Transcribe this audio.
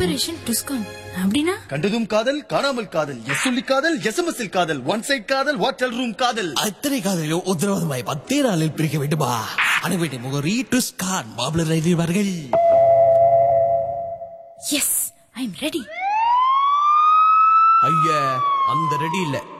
Operation டுஸ்கான் அப்படின்னா? கண்டதும் காதல், காணாமல் காதல், எஸ் சொல்லி காதல், எஸ்எம்எஸ் காதல், ஒன் சைட் காதல், ஹோட்டல் ரூம் காதல். அத்தனை காதலையும் உத்தரவாதமாய் 10 நாளில் பிரிக்க வேண்டுமா? அனுப்பிட்ட முகவரி டுஸ்கான் மாபலர் ரயில்வார்கள். S, I am ready. ஐயா, அந்த ரெடி இல்ல.